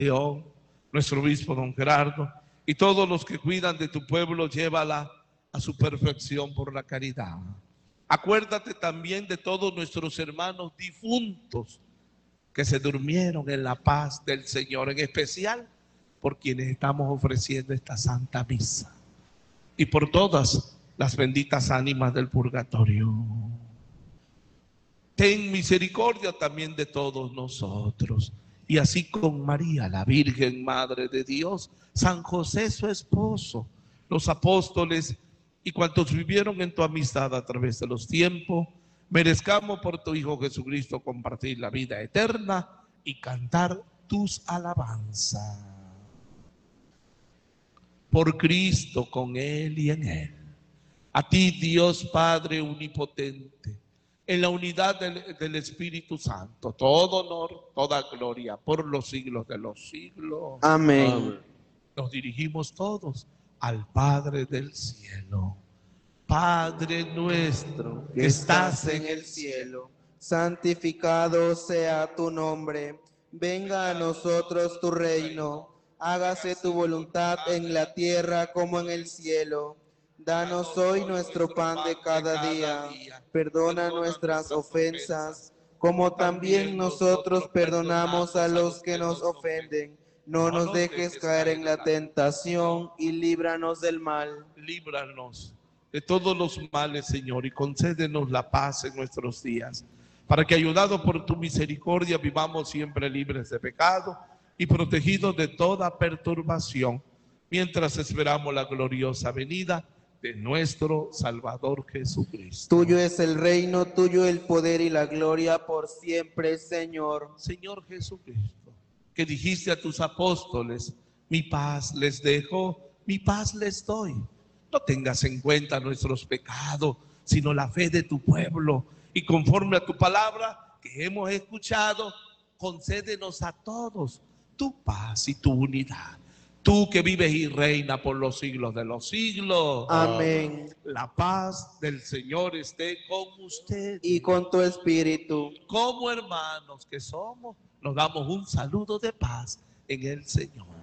León, nuestro obispo don Gerardo, y todos los que cuidan de tu pueblo, llévala a su perfección por la caridad. Acuérdate también de todos nuestros hermanos difuntos que se durmieron en la paz del Señor, en especial por quienes estamos ofreciendo esta Santa Misa y por todas las benditas ánimas del purgatorio. Ten misericordia también de todos nosotros. Y así con María, la Virgen Madre de Dios, San José su esposo, los apóstoles y cuantos vivieron en tu amistad a través de los tiempos, merezcamos por tu Hijo Jesucristo compartir la vida eterna y cantar tus alabanzas. Por Cristo, con Él y en Él. A ti, Dios Padre Omnipotente, en la unidad del Espíritu Santo, todo honor, toda gloria, por los siglos de los siglos. Amén. Amén. Nos dirigimos todos al Padre del cielo. Padre nuestro, Que estás en el cielo, santificado sea tu nombre. Venga a nosotros tu reino. Hágase tu voluntad en la tierra como en el cielo. Danos hoy nuestro pan de cada día. Perdona nuestras ofensas, como también nosotros perdonamos a los que nos ofenden. No nos dejes caer en la tentación y líbranos del mal. Líbranos de todos los males, Señor, y concédenos la paz en nuestros días, para que, ayudados por tu misericordia, vivamos siempre libres de pecado y protegidos de toda perturbación, mientras esperamos la gloriosa venida de nuestro Salvador Jesucristo. Tuyo es el reino, tuyo el poder y la gloria por siempre, Señor. Señor Jesucristo, que dijiste a tus apóstoles, mi paz les dejo, mi paz les doy. No tengas en cuenta nuestros pecados, sino la fe de tu pueblo. Y conforme a tu palabra que hemos escuchado, concédenos a todos tu paz y tu unidad. Tú que vives y reinas por los siglos de los siglos. Amén. La paz del Señor esté con usted. Y con tu espíritu. Como hermanos que somos, nos damos un saludo de paz en el Señor.